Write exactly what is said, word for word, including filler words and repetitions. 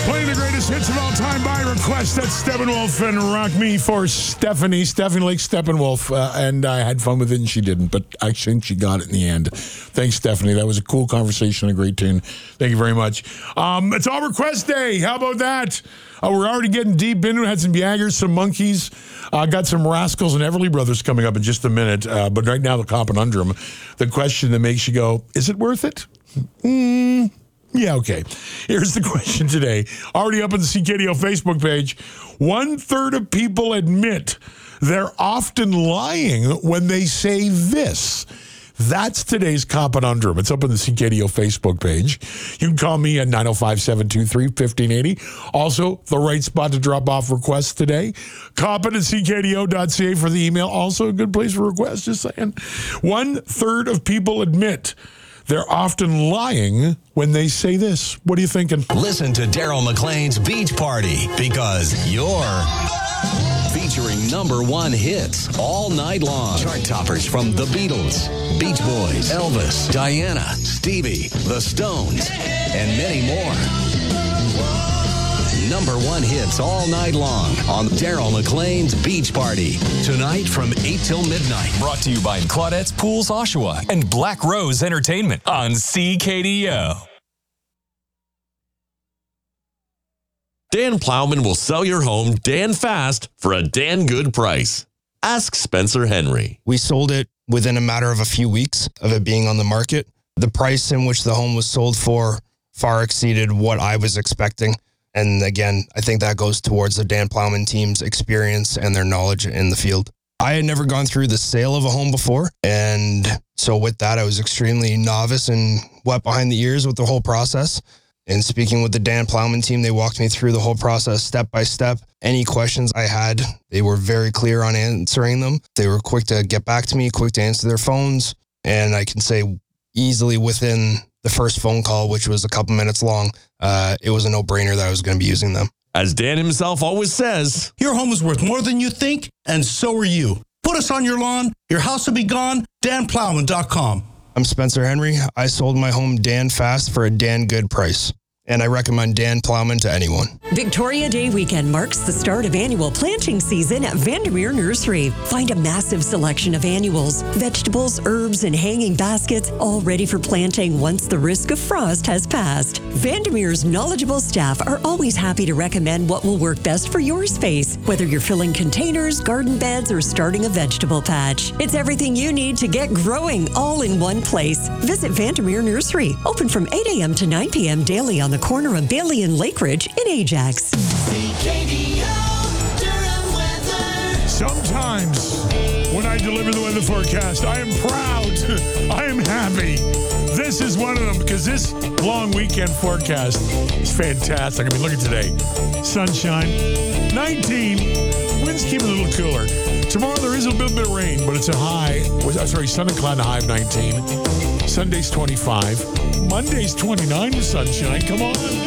Playing the greatest hits of all time by request. That's Steppenwolf and Rock Me for Stephanie. Stephanie Lake Steppenwolf. Uh, and I had fun with it and she didn't, but I think she got it in the end. Thanks, Stephanie. That was a cool conversation, a great tune. Thank you very much. Um, it's all request day. How about that? Uh, we're already getting deep into it. Had some Jaggers, some Monkeys. Uh, got some Rascals and Everly Brothers coming up in just a minute. Uh, but right now, the Conundrum. The question that makes you go, is it worth it? Hmm. Yeah, okay. Here's the question today. Already up on the C K D O Facebook page. One third of people admit they're often lying when they say this. That's today's Conundrum. It's up on the C K D O Facebook page. You can call me at nine oh five, seven two three, one five eight oh. Also, the right spot to drop off requests today. Comp at c k d o dot c a for the email. Also a good place for requests, just saying. One third of people admit they're often lying when they say this. What are you thinking? Listen to Daryl McLean's Beach Party because you're featuring number one hits all night long. Chart toppers from The Beatles, Beach Boys, Elvis, Diana, Stevie, The Stones, and many more. Number one hits all night long on Daryl McLean's Beach Party. Tonight from eight till midnight. Brought to you by Claudette's Pools, Oshawa, and Black Rose Entertainment on C K D O. Dan Plowman will sell your home Dan fast for a Dan good price. Ask Spencer Henry. We sold it within a matter of a few weeks of it being on the market. The price in which the home was sold for far exceeded what I was expecting. And again, I think that goes towards the Dan Plowman team's experience and their knowledge in the field. I had never gone through the sale of a home before. And so with that, I was extremely novice and wet behind the ears with the whole process. And speaking with the Dan Plowman team, they walked me through the whole process step by step. Any questions I had, they were very clear on answering them. They were quick to get back to me, quick to answer their phones. And I can say easily within the first phone call, which was a couple minutes long, uh, it was a no-brainer that I was going to be using them. As Dan himself always says, your home is worth more than you think, and so are you. Put us on your lawn, your house will be gone, dan plowman dot com. I'm Spencer Henry. I sold my home Dan fast for a Dan good price. And I recommend Dan Plowman to anyone. Victoria Day weekend marks the start of annual planting season at Vandermeer Nursery. Find a massive selection of annuals, vegetables, herbs, and hanging baskets, all ready for planting once the risk of frost has passed. Vandermeer's knowledgeable staff are always happy to recommend what will work best for your space, whether you're filling containers, garden beds, or starting a vegetable patch. It's everything you need to get growing all in one place. Visit Vandermeer Nursery, open from eight a.m. to nine p.m. daily on the corner of Bailey and Lake Ridge in Ajax. C K D O Durham weather. Sometimes when I deliver the weather forecast, I am proud. I am happy. This is one of them because this long weekend forecast is fantastic. I mean, look at today. Sunshine, nineteen. Winds keep it a little cooler. Tomorrow there is a little bit of rain, but it's a high. Sorry, sun and cloud, a high of nineteen. Sunday's twenty-five. Monday's twenty-nine with sunshine. Come on.